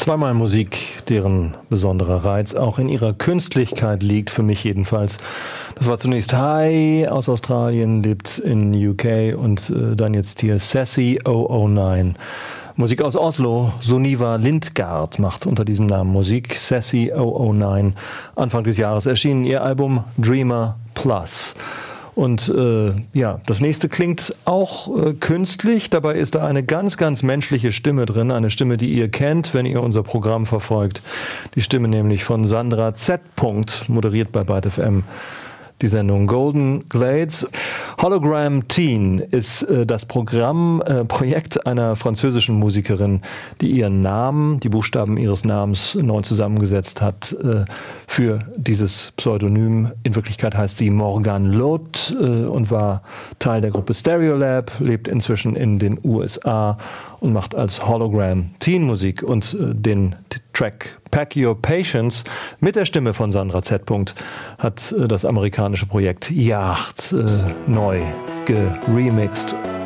Zweimal Musik, deren besonderer Reiz auch in ihrer Künstlichkeit liegt, für mich jedenfalls. Das war zunächst Hi aus Australien, lebt in UK und dann jetzt hier Sassy 009. Musik aus Oslo, Sunniva Lindgard macht unter diesem Namen Musik. Sassy 009. Anfang des Jahres erschien ihr Album Dreamer Plus. Und das nächste klingt auch künstlich. Dabei ist da eine ganz, ganz menschliche Stimme drin. Eine Stimme, die ihr kennt, wenn ihr unser Programm verfolgt. Die Stimme nämlich von Sandra Z. moderiert bei Byte FM. Die Sendung Golden Glades. Hologram Teen ist das Projekt einer französischen Musikerin, die ihren Namen, die Buchstaben ihres Namens neu zusammengesetzt hat für dieses Pseudonym. In Wirklichkeit heißt sie Morgane Loth und war Teil der Gruppe Stereolab, lebt inzwischen in den USA und macht als Hologram Teen Musik. Und den Track Pack Your Patience mit der Stimme von Sandra Z. hat das amerikanische Projekt Yacht neu geremixed.